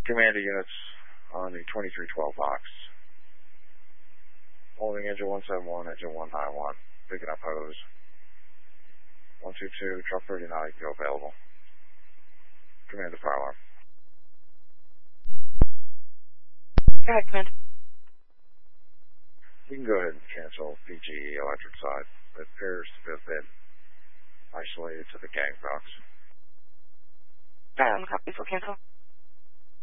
Commander units on the 2312 box. Holding engine 171, engine 191. Picking up hose. 122, truck 39, go available. Commander fire alarm. Go ahead, Commander. You can go ahead and cancel PGE electric side. It appears to have been isolated to the gang box. Copy for cancel.